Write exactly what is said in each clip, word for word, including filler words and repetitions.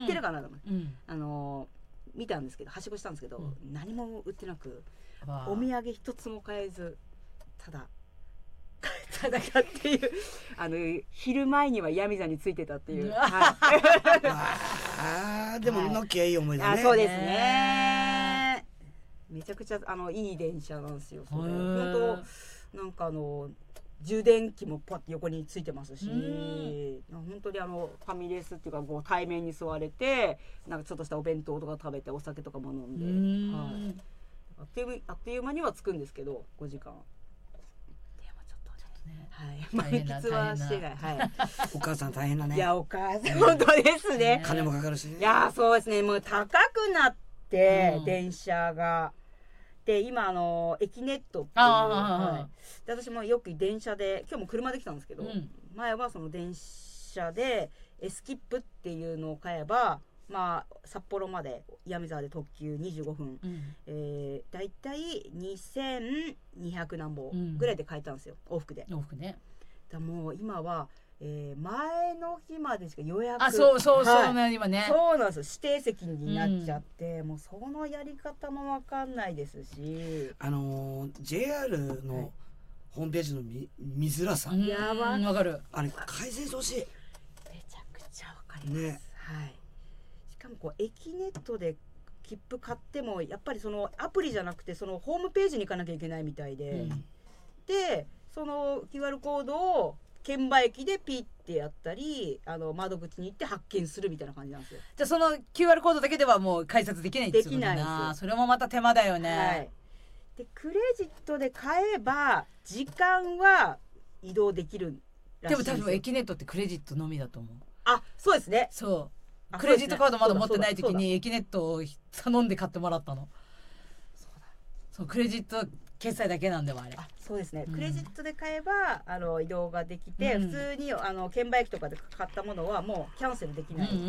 ってるかなと思って、 うん、 あの見たんですけど、はしごしたんですけど、うん、何も売ってなく、お土産一つも買えず、ただただかっていうあの昼前には闇座についてたっていう、はい、 あでもノキはいい思い出ね、 あそうですね、めちゃくちゃあのいい電車なんですよそれ。本当なんかあの充電器もパッて横についてますし、本当にあのファミレスっていうかこう対面に座れて、なんかちょっとしたお弁当とか食べてお酒とかも飲んで、ん、はい、あっというあっという間には着くんですけどごじかん。はい、満喫はしてない。はい。 お母さん大変だね。 いやお母さん本当ですね。 金もかかるしね。 いやそうですね。もう高くなって、うん、電車がで今あのエキネットっていう、はい、で私もよく電車で今日も車で来たんですけど、うん、前はその電車でエスキップっていうのを買えば。まあ、札幌まで闇沢で特急にじゅうごふん、うん、えー、だいたいにせんにひゃくなんぼぐらいで買えたんですよ、往復で。 往復ね。 だもう今は、えー、前の日までしか予約、 あそうそうそう、 はい、 今ねそうなんですよ、指定席になっちゃって、うん、もうそのやり方も分かんないですし、 あのー、ジェイアール のホームページの見見づらさ、 いや分かる、 あれ改善してほしい。 めちゃくちゃ分かります、ね、はい。しかもこうエキネットで切符買ってもやっぱりそのアプリじゃなくてそのホームページに行かなきゃいけないみたいで、うん、でその キューアール コードを券売機でピッてやったりあの窓口に行って発券するみたいな感じなんですよ。 じゃあその キューアール コードだけではもう改札できないんですよね。できないんですよ。それもまた手間だよね、 はい、でクレジットで買えば時間は移動できるらしいんですよ。 でも多分エキネットってクレジットのみだと思う。 あそうですね。 そうクレジットカードまだ持ってない時にエキネットを頼んで買ってもらったの。そうだそうクレジット決済だけなんではあれ。 あそうですね、うん、クレジットで買えばあの移動ができて、うん、普通にあの券売機とかで買ったものはもうキャンセルできない。うんうんうん、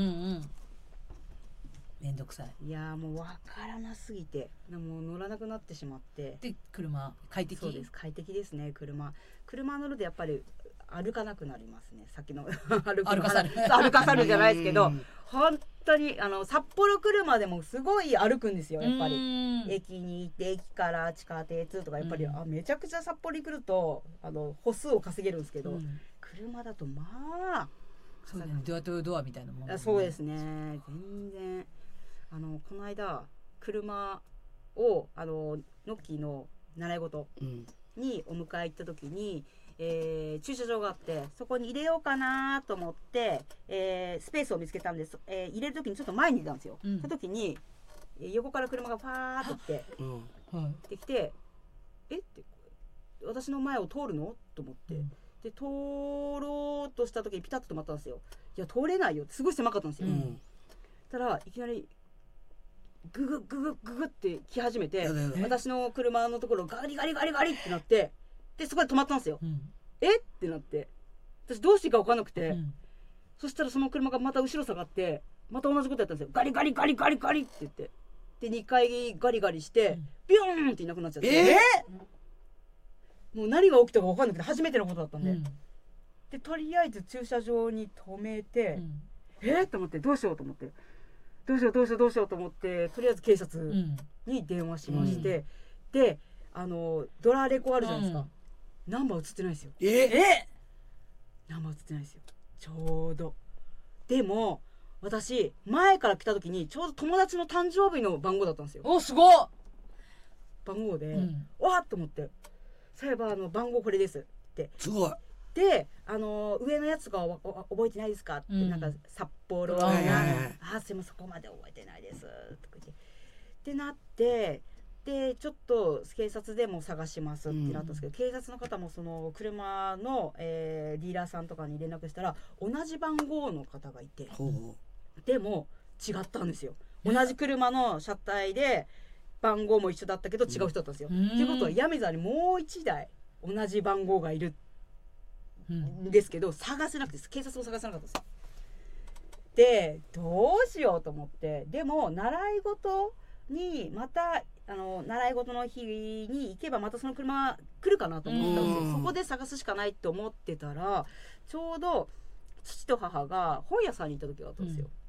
めんどくさい。 いやもう分からなすぎてもう乗らなくなってしまって。 で車快適。 そうです快適ですね。車車乗るとやっぱり歩かなくなりますね。先の歩かさる歩かさるじゃないですけど本当にあの札幌車でもすごい歩くんですよやっぱり。駅に行って駅から地下鉄とかやっぱりあめちゃくちゃ札幌に来るとあの歩数を稼げるんですけど、うん、車だとまあそうだねドアトゥドアみたいなもん、ね、 そうですね全然あのこの間車をあのノッキーの習い事にお迎え行った時に、えー、駐車場があってそこに入れようかなと思って、えー、スペースを見つけたんです、えー、入れる時にちょっと前に出たんですよ、うん、その時に、えー、横から車がファーッと来て、うん、できてえって私の前を通るのと思って、うん、で通ろうとした時にピタッと止まったんですよ。いや通れないよってすごい狭かったんですよ、うん、たらいきなりググググググって来始めて私の車のところガリガリガリガリってなってでそこで止まったんですよ、うん、えってなって私どうしていいか分かんなくて、うん、そしたらその車がまた後ろ下がってまた同じことやったんですよ。ガリガリガリガリガリって言ってでにかいガリガリして、うん、ビューンっていなくなっちゃって、えー、もう何が起きたか分かんなくて初めてのことだったんで、うん、でとりあえず駐車場に止めて、うん、えー、と思ってどうしようと思ってどうしようどうしようどうしようと思ってとりあえず警察に電話しまして、うん、であのドラレコあるじゃないですか、うん、ナンバー映ってないですよ。 ええナンバー映ってないですよちょうど。でも私前から来た時にちょうど友達の誕生日の番号だったんですよ。 おすごっ番号で、うん、わーっと思ってそういえばあの番号これですってすごいであの上のやつが覚えてないですかって、うん、なんか札幌が、 はいはいはい、 あすいませんそこまで覚えてないですとか言ってってなってでちょっと警察でも探しますってなったんですけど、うん、警察の方もその車の、えー、ディーラーさんとかに連絡したら同じ番号の方がいて、うん、でも違ったんですよ。同じ車の車体で番号も一緒だったけど違う人だったんですよ。と、うん、いうことは闇沢にもう一台同じ番号がいるんですけど、うん、探せなくて警察も探せなかったです。でどうしようと思ってでも習い事にまたあの習い事の日に行けばまたその車来るかなと思ったんですよ。そこで探すしかないって思ってたらちょうど父と母が本屋さんに行った時があったんですよ、うん